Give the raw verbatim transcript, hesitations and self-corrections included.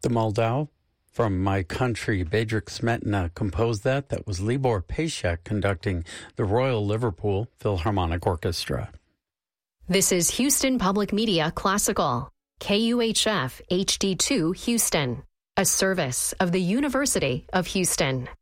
The Moldau from My Country. Bedřich Smetana composed that. That was Libor Pešek conducting the Royal Liverpool Philharmonic Orchestra. This is Houston Public Media Classical, K U H F H D two Houston, a service of the University of Houston.